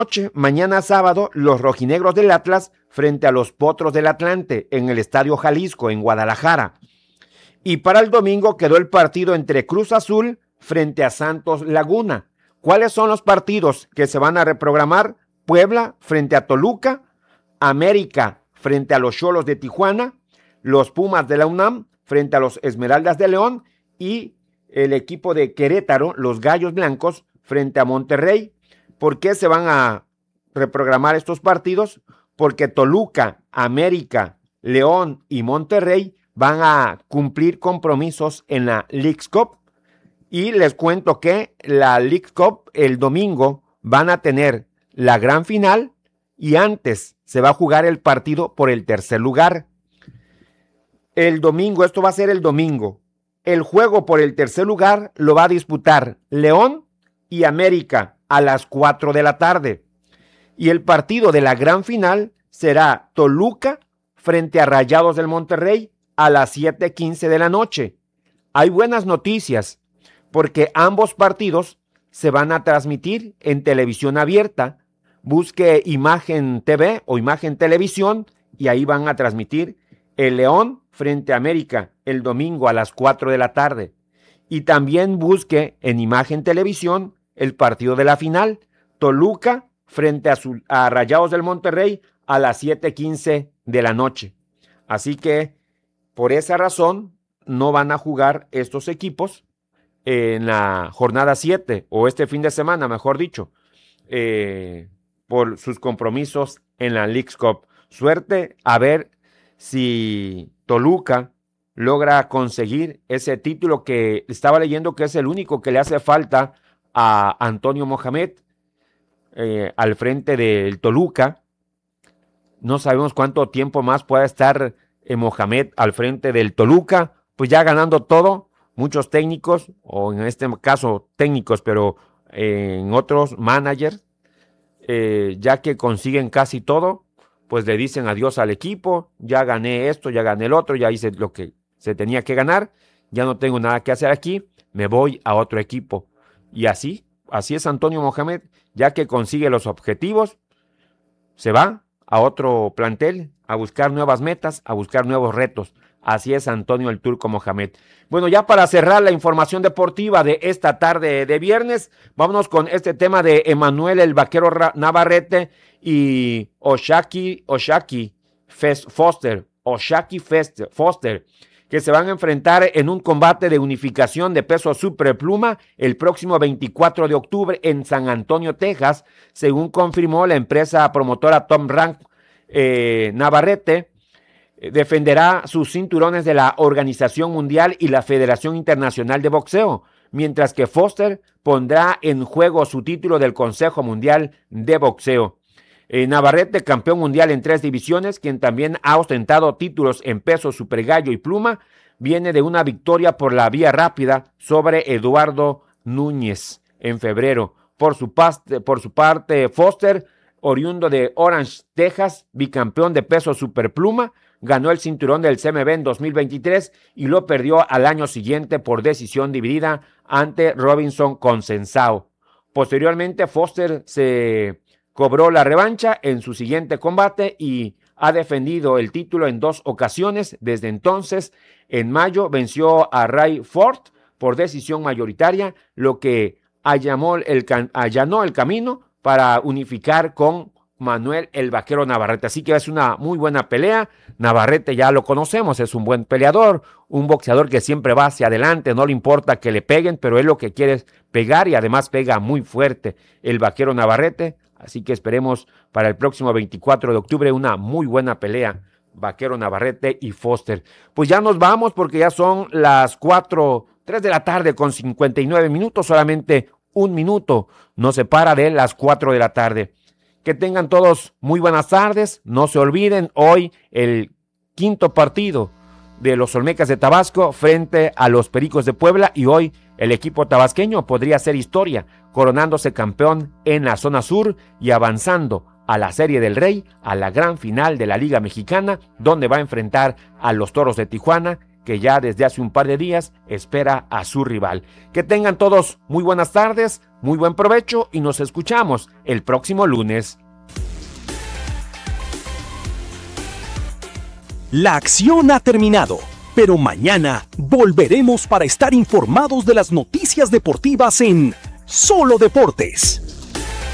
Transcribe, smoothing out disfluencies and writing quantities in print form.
noche, mañana sábado, los rojinegros del Atlas frente a los Potros del Atlante en el Estadio Jalisco, en Guadalajara. Y para el domingo quedó el partido entre Cruz Azul frente a Santos Laguna. ¿Cuáles son los partidos que se van a reprogramar? Puebla frente a Toluca, América frente a los Xolos de Tijuana, los Pumas de la UNAM frente a los Esmeraldas de León y el equipo de Querétaro, los Gallos Blancos, frente a Monterrey. ¿Por qué se van a reprogramar estos partidos? Porque Toluca, América, León y Monterrey van a cumplir compromisos en la Leagues Cup. Y les cuento que la Leagues Cup el domingo van a tener la gran final y antes se va a jugar el partido por el tercer lugar. El domingo, esto va a ser el domingo. El juego por el tercer lugar lo va a disputar León y América a las 4 de la tarde. Y el partido de la gran final será Toluca frente a Rayados del Monterrey a las 7:15 de la noche. Hay buenas noticias porque ambos partidos se van a transmitir en televisión abierta. Busque Imagen TV o Imagen Televisión y ahí van a transmitir el León frente a América el domingo a las 4 de la tarde. Y también busque en Imagen Televisión el partido de la final, Toluca frente a Rayados del Monterrey a las 7:15 de la noche. Así que por esa razón no van a jugar estos equipos en la jornada 7 o este fin de semana, mejor dicho, por sus compromisos en la Leagues Cup. Suerte a ver si Toluca logra conseguir ese título que estaba leyendo que es el único que le hace falta a Antonio Mohamed al frente del Toluca. No sabemos cuánto tiempo más pueda estar Mohamed al frente del Toluca, pues ya ganando todo. Muchos técnicos, o en este caso técnicos, pero en otros managers, ya que consiguen casi todo, pues le dicen adiós al equipo. Ya gané esto, ya gané el otro, ya hice lo que se tenía que ganar, ya no tengo nada que hacer aquí, me voy a otro equipo. Y así es Antonio Mohamed, ya que consigue los objetivos, se va a otro plantel a buscar nuevas metas, a buscar nuevos retos. Así es Antonio el Turco Mohamed. Bueno, ya para cerrar la información deportiva de esta tarde de viernes, vámonos con este tema de Emanuel el Vaquero Navarrete y Oshaki Foster, que se van a enfrentar en un combate de unificación de peso superpluma el próximo 24 de octubre en San Antonio, Texas, según confirmó la empresa promotora Top Rank. Navarrete defenderá sus cinturones de la Organización Mundial y la Federación Internacional de Boxeo, mientras que Foster pondrá en juego su título del Consejo Mundial de Boxeo. Navarrete, campeón mundial en 3 divisiones, quien también ha ostentado títulos en peso supergallo y pluma, viene de una victoria por la vía rápida sobre Eduardo Núñez en febrero. Por su parte, Foster, oriundo de Orange, Texas, bicampeón de peso superpluma, ganó el cinturón del CMB en 2023 y lo perdió al año siguiente por decisión dividida ante Robinson Consensao. Posteriormente, Foster se cobró la revancha en su siguiente combate y ha defendido el título en 2 ocasiones. Desde entonces, en mayo, venció a Ray Ford por decisión mayoritaria, lo que allanó el camino para unificar con Manuel el Vaquero Navarrete. Así que es una muy buena pelea. Navarrete ya lo conocemos, es un buen peleador, un boxeador que siempre va hacia adelante, no le importa que le peguen, pero él lo que quiere es pegar y además pega muy fuerte el Vaquero Navarrete. Así que esperemos para el próximo 24 de octubre una muy buena pelea, Vaquero Navarrete y Foster. Pues ya nos vamos porque ya son las 3 de la tarde con 59 minutos, solamente un minuto nos separa de las 4 de la tarde. Que tengan todos muy buenas tardes. No se olviden, hoy el 5º partido de los Olmecas de Tabasco frente a los Pericos de Puebla, y hoy el equipo tabasqueño podría hacer historia, coronándose campeón en la zona sur y avanzando a la Serie del Rey, a la gran final de la Liga Mexicana, donde va a enfrentar a los Toros de Tijuana que ya desde hace un par de días espera a su rival. Que tengan todos muy buenas tardes, muy buen provecho y nos escuchamos el próximo lunes. La acción ha terminado, pero mañana volveremos para estar informados de las noticias deportivas en Solo Deportes.